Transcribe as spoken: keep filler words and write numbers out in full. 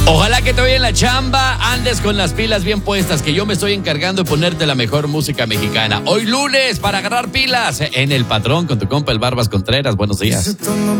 Ojalá que te vaya en la chamba, andes con las pilas bien puestas, que yo me estoy encargando de ponerte la mejor música mexicana. Hoy lunes, para agarrar pilas, en El Patrón, con tu compa el Barbas Contreras. Buenos días.